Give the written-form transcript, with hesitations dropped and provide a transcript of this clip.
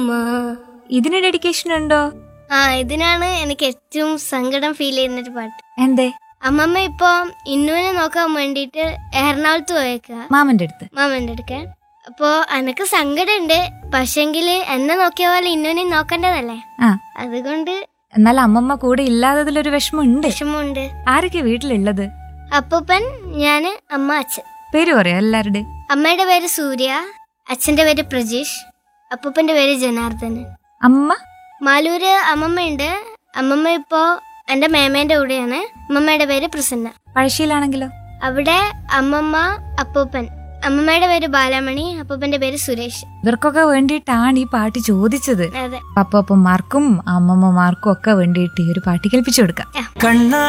ഇതിന് ഡെഡിക്കേഷൻ ഉണ്ടോ? ഇതിനാണ് എനിക്ക് ഏറ്റവും സങ്കടം ഫീൽ ചെയ്യുന്നൊരു പാട്ട്. എന്തേ? അമ്മമ്മ ഇപ്പൊ ഇന്നുവിനെ നോക്കാൻ വേണ്ടിട്ട് എറണാകുളത്ത് പോയേക്ക മാമന്റെ അടുക്ക. അപ്പൊ എനക്ക് സങ്കടമുണ്ട്, പക്ഷെങ്കില് എന്നെ നോക്കിയ പോലെ ഇന്നുവിനെ നോക്കണ്ടതല്ലേ, അതുകൊണ്ട്. എന്നാൽ അമ്മമ്മ കൂടെ ഇല്ലാത്തതിലൊരു വിഷമമുണ്ട്. ആരൊക്കെ വീട്ടിലുള്ളത്? അപ്പൂപ്പൻ, ഞാന്, അമ്മ, അച്ഛൻ. പേര് പറയാ എല്ലാവരുടെ. അമ്മയുടെ പേര് സൂര്യ, അച്ഛന്റെ പേര് പ്രജീഷ്, അപ്പൂപ്പന്റെ പേര് ജനാർദ്ദനൻ. അമ്മ മാലൂര് അമ്മമ്മയുണ്ട്. അമ്മമ്മ ഇപ്പോ എന്റെ മേമേന്റെ കൂടെയാണ്. അമ്മമ്മയുടെ പേര് പ്രസന്ന. പഴശ്ശിയിലാണെങ്കിലോ? അവിടെ അമ്മമ്മ, അപ്പൂപ്പൻ. അമ്മമ്മയുടെ പേര് ബാലാമണി, അപ്പൂപ്പന്റെ പേര് സുരേഷ്. ഇവർക്കൊക്കെ വേണ്ടിയിട്ടാണ് ഈ പാട്ട് ചോദിച്ചത്. അതെ, അപ്പൂപ്പന്മാർക്കും അമ്മമ്മമാർക്കും ഒക്കെ വേണ്ടിയിട്ട് ഈ ഒരു പാട്ട് കേൾപ്പിച്ചു കൊടുക്കാം.